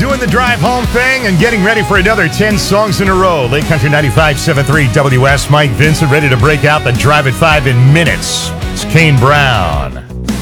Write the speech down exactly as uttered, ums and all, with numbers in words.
doing the drive home thing and getting ready for another ten songs in a row. Lake Country ninety-five point seven three W S. Mike Vincent ready to break out the Drive at five in minutes. It's Kane Brown.